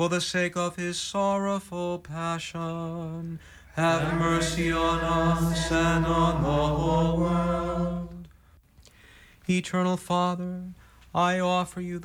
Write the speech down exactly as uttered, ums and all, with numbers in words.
for the sake of his sorrowful passion, have mercy on us and on the whole world. Eternal Father, I offer you